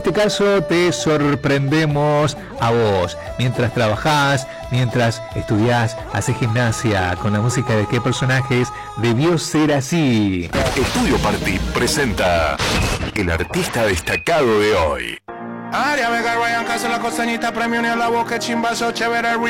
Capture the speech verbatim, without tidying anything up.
En este caso te sorprendemos a vos, mientras trabajás, mientras estudiás, haces gimnasia, con la música de qué personajes debió ser así. Estudio Party presenta el artista destacado de hoy. Aria Vega, Ryan Caso, la costañita, premio ni a la boca, chimbazo, chévere,